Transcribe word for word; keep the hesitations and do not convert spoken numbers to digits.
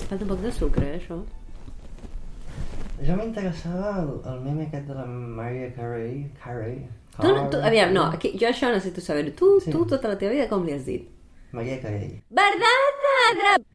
Falta un poc de sucre, eh, això. Jo m'interessava el, el meme aquest de la Mariah Carey. Carey. Tu, no, tu, aviam, no, aquí, jo això necessito saber. Tu, Sí. tu, tota la teva vida, com li has dit? Mariah Carey. Verdad,